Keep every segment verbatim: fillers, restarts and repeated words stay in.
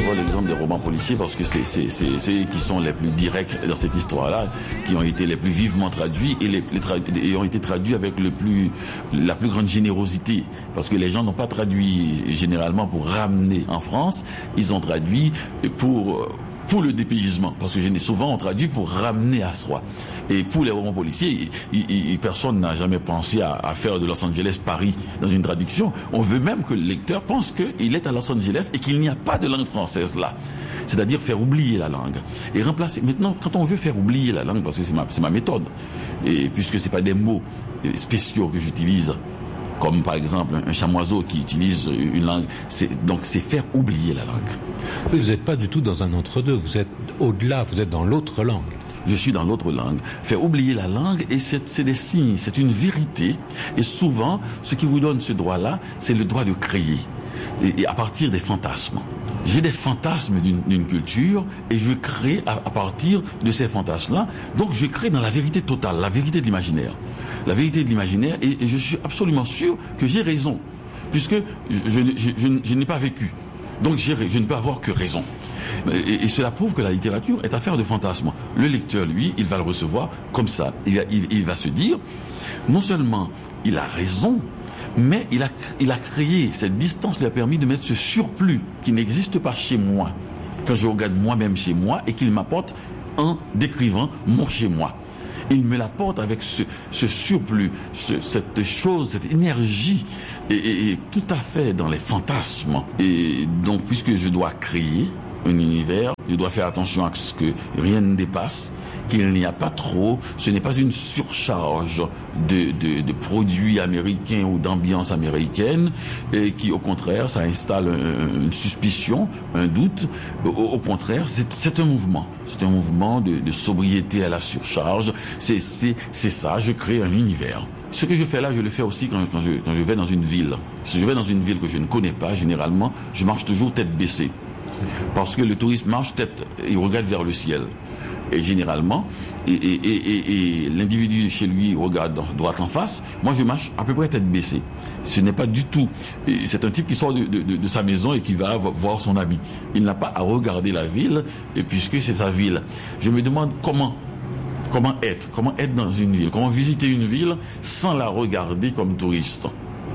souvent l'exemple des romans policiers parce que c'est, c'est, c'est, c'est eux qui sont les plus directs dans cette histoire-là, qui ont été les plus vivement traduits et, les, les tradu- et ont été traduits avec le plus, la plus grande générosité. Parce que les gens n'ont pas traduit généralement pour ramener en France, ils ont traduit pour... pour le dépaysement, parce que souvent on traduit pour ramener à soi. Et pour les romans policiers, il, il, personne n'a jamais pensé à, à faire de Los Angeles Paris dans une traduction. On veut même que le lecteur pense qu'il est à Los Angeles et qu'il n'y a pas de langue française là. C'est-à-dire faire oublier la langue. Et remplacer. Maintenant, quand on veut faire oublier la langue, parce que c'est ma, c'est ma méthode, et puisque c'est pas des mots spéciaux que j'utilise, comme par exemple un chamoiseau qui utilise une langue, c'est, donc c'est faire oublier la langue. Vous n'êtes pas du tout dans un entre-deux, vous êtes au-delà, vous êtes dans l'autre langue. Je suis dans l'autre langue. Faire oublier la langue, et c'est, c'est des signes, c'est une vérité. Et souvent, ce qui vous donne ce droit-là, c'est le droit de créer, et, et à partir des fantasmes. J'ai des fantasmes d'une, d'une culture, et je crée à, à partir de ces fantasmes-là. Donc je crée dans la vérité totale, la vérité de l'imaginaire. La vérité de l'imaginaire, et, et je suis absolument sûr que j'ai raison, puisque je, je, je, je, je n'ai pas vécu. Donc j'ai, je ne peux avoir que raison. Et, et cela prouve que la littérature est affaire de fantasme. Le lecteur, lui, il va le recevoir comme ça. Il, il, il va se dire, non seulement il a raison, mais il a, il a créé, cette distance lui a permis de mettre ce surplus qui n'existe pas chez moi, quand je regarde moi-même chez moi, et qu'il m'apporte en décrivant mon chez moi. Il me l'apporte avec ce, ce surplus, ce, cette chose, cette énergie, et, et, et tout à fait dans les fantasmes. Et donc, puisque je dois créer un univers, je dois faire attention à ce que rien ne dépasse, qu'il n'y a pas trop, ce n'est pas une surcharge de, de, de produits américains ou d'ambiance américaine, et qui au contraire, ça installe un, une suspicion, un doute. Au, au contraire, c'est, c'est un mouvement, c'est un mouvement de, de sobriété à la surcharge, c'est, c'est, c'est ça, je crée un univers. Ce que je fais là, je le fais aussi quand, quand, je, quand je vais dans une ville. Si je vais dans une ville que je ne connais pas, généralement, je marche toujours tête baissée. Parce que le touriste marche tête, il regarde vers le ciel. Et généralement, et, et, et, et l'individu chez lui regarde droit en face, moi je marche à peu près tête baissée. Ce n'est pas du tout. C'est un type qui sort de, de, de sa maison et qui va voir son ami. Il n'a pas à regarder la ville, et puisque c'est sa ville. Je me demande comment, comment être, comment être dans une ville, comment visiter une ville sans la regarder comme touriste.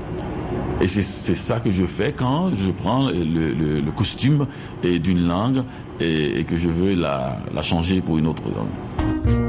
Et c'est, c'est ça que je fais quand je prends le, le, le costume d'une langue et, et que je veux la, la changer pour une autre langue.